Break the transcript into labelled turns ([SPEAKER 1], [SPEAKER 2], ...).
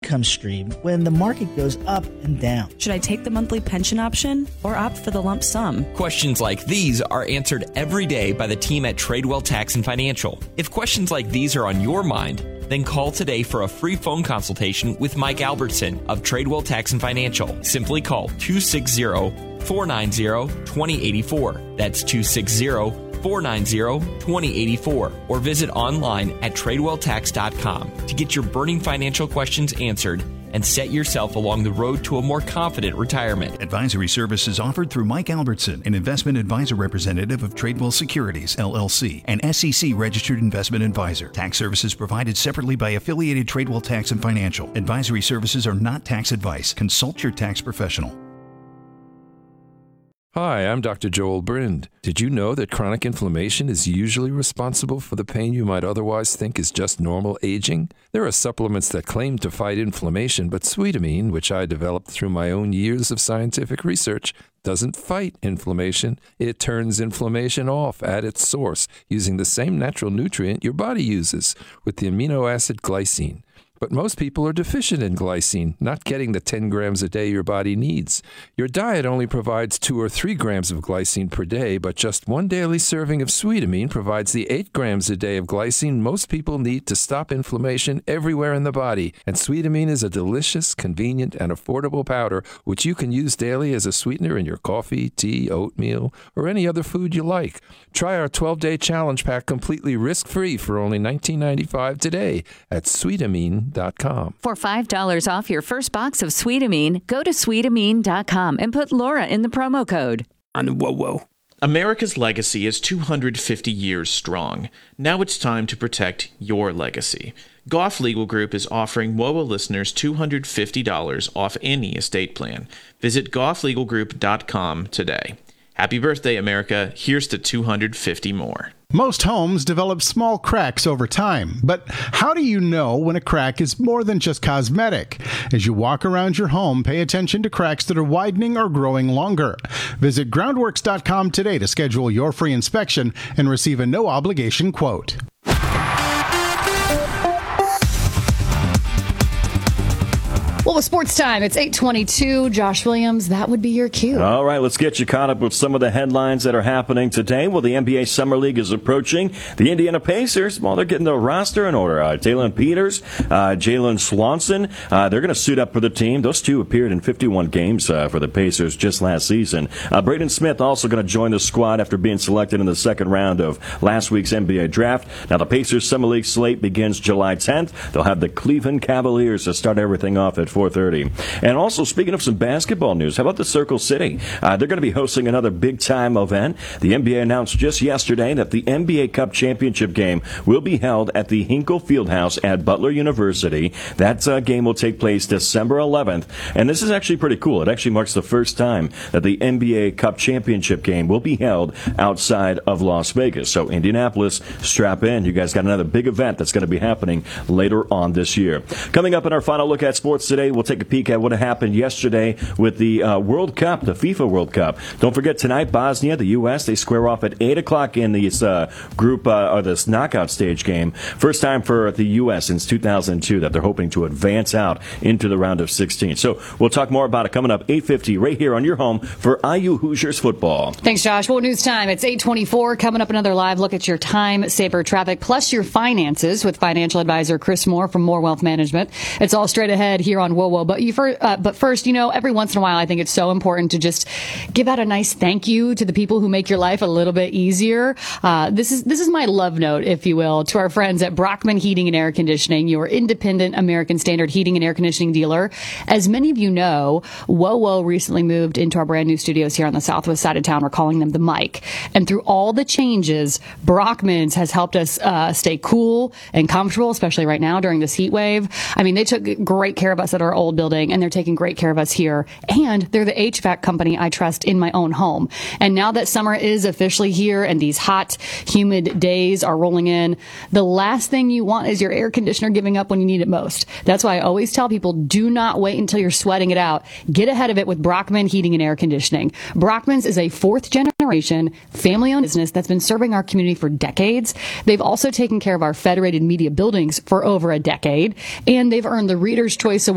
[SPEAKER 1] income stream when the market goes up and down.
[SPEAKER 2] Should I take the monthly pension option or opt for the lump sum?
[SPEAKER 3] Questions like these are answered every day by the team at Tradewell Tax and Financial. If questions like these are on your mind, then call today for a free phone consultation with Mike Albertson of Tradewell Tax and Financial. Simply call 260-490-2084. That's 260-490-2084. Or visit online at TradewellTax.com to get your burning financial questions answered and set yourself along the road to a more confident retirement.
[SPEAKER 4] Advisory services offered through Mike Albertson, an investment advisor representative of Tradewell Securities, LLC, an SEC-registered investment advisor. Tax services provided separately by affiliated Tradewell Tax and Financial. Advisory services are not tax advice. Consult your tax professional.
[SPEAKER 5] Hi, I'm Dr. Joel Brind. Did you know that chronic inflammation is usually responsible for the pain you might otherwise think is just normal aging? There are supplements that claim to fight inflammation, but Sweetamine, which I developed through my own years of scientific research, doesn't fight inflammation. It turns inflammation off at its source using the same natural nutrient your body uses, with the amino acid glycine. But most people are deficient in glycine, not getting the 10 grams a day your body needs. Your diet only provides 2 or 3 grams of glycine per day, but just one daily serving of Sweetamine provides the 8 grams a day of glycine most people need to stop inflammation everywhere in the body. And Sweetamine is a delicious, convenient, and affordable powder which you can use daily as a sweetener in your coffee, tea, oatmeal, or any other food you like. Try our 12-day challenge pack completely risk-free for only $19.95 today at Sweetamine.com.
[SPEAKER 6] For $5 off your first box of Sweetamine, go to Sweetamine.com and put Laura in the promo code.
[SPEAKER 7] Whoa. America's legacy is 250 years strong. Now it's time to protect your legacy. Goff Legal Group is offering WOA listeners $250 off any estate plan. Visit gofflegalgroup.com today. Happy birthday, America. Here's to 250 more.
[SPEAKER 8] Most homes develop small cracks over time, but how do you know when a crack is more than just cosmetic? As you walk around your home, pay attention to cracks that are widening or growing longer. Visit Groundworks.com today to schedule your free inspection and receive a no-obligation quote.
[SPEAKER 9] Well, with sports time, it's 8:22. Josh Williams, that would be your cue.
[SPEAKER 10] All right, let's get you caught up with some of the headlines that are happening today. Well, the NBA Summer League is approaching. The Indiana Pacers, well, they're getting the roster in order. Taylor Peters, Jalen Swanson, they're going to suit up for the team. Those two appeared in 51 games for the Pacers just last season. Braden Smith also going to join the squad after being selected in the second round of last week's NBA draft. Now, the Pacers Summer League slate begins July 10th. They'll have the Cleveland Cavaliers to start everything off at 4:30. And also, speaking of some basketball news, how about the Circle City? They're going to be hosting another big-time event. The NBA announced just yesterday that the NBA Cup Championship game will be held at the Hinkle Fieldhouse at Butler University. That game will take place December 11th. And this is actually pretty cool. It actually marks the first time that the NBA Cup Championship game will be held outside of Las Vegas. So, Indianapolis, strap in. You guys got another big event that's going to be happening later on this year. Coming up in our final look at sports today, we'll take a peek at what happened yesterday with the World Cup, the FIFA World Cup. Don't forget tonight, Bosnia, the U.S., they square off at 8 o'clock in this group or this knockout stage game. First time for the U.S. since 2002 that they're hoping to advance out into the round of 16. So we'll talk more about it coming up 8:50 right here on your home for IU Hoosiers football.
[SPEAKER 9] Thanks, Josh. Well, news time. It's 8:24. Coming up, another live look at your time saver traffic plus your finances with financial advisor Chris Moore from Moore Wealth Management. It's all straight ahead here on WOWO. But first, every once in a while, I think it's so important to just give out a nice thank you to the people who make your life a little bit easier. This is my love note, if you will, to our friends at Brockman Heating and Air Conditioning, your independent American Standard heating and air conditioning dealer. As many of you know, WOWO recently moved into our brand new studios here on the southwest side of town. We're calling them the Mic. And through all the changes, Brockman's has helped us stay cool and comfortable, especially right now during this heat wave. I mean, they took great care of us at our old building, and they're taking great care of us here. And they're the HVAC company I trust in my own home. And now that summer is officially here and these hot, humid days are rolling in, the last thing you want is your air conditioner giving up when you need it most. That's why I always tell people, do not wait until you're sweating it out. Get ahead of it with Brockman Heating and Air Conditioning. Brockman's is a fourth-generation, family-owned business that's been serving our community for decades. They've also taken care of our Federated Media buildings for over a decade, and they've earned the Reader's Choice Award